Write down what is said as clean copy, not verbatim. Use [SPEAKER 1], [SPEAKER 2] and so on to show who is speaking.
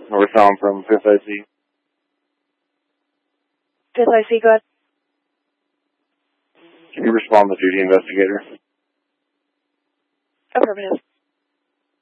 [SPEAKER 1] We're calling from 5th IC.
[SPEAKER 2] 5th IC, go ahead.
[SPEAKER 1] Can you respond to duty investigator?
[SPEAKER 2] Affirmative.